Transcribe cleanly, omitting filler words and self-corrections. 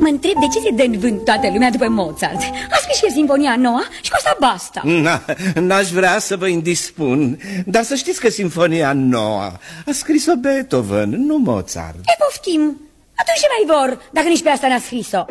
Mă întreb de ce se dă în vânt toată lumea după Mozart. A scris și el Sinfonia Noua și cu asta basta. N-aș vrea să vă indispun, dar să știți că Sinfonia Noua a scris-o Beethoven, nu Mozart. E, poftim. Atunci ce mai vor, dacă nici pe asta n-a scris-o?